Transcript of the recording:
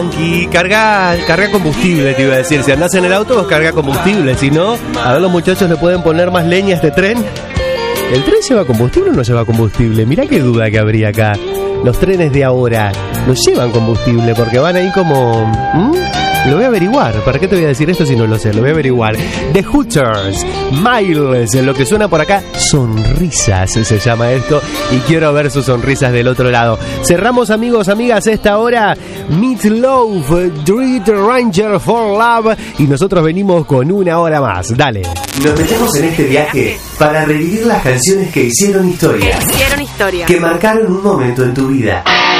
Y carga combustible, te iba a decir. Si andás en el auto, vos carga combustible. Si no, a ver, los muchachos le pueden poner más leña a este tren. ¿El tren lleva combustible o no lleva combustible? Mirá qué duda que habría acá. Los trenes de ahora no llevan combustible porque van ahí como... Lo voy a averiguar. ¿Para qué te voy a decir esto si no lo sé? Lo voy a averiguar. The Hooters, Miles, lo que suena por acá, sonrisas se llama esto. Y quiero ver sus sonrisas del otro lado. Cerramos, amigos, amigas, esta hora. Meat Loaf, Street Ranger for Love. Y nosotros venimos con una hora más. Dale. Nos metemos en este viaje para revivir las canciones que hicieron historia. Que marcaron un momento en tu vida.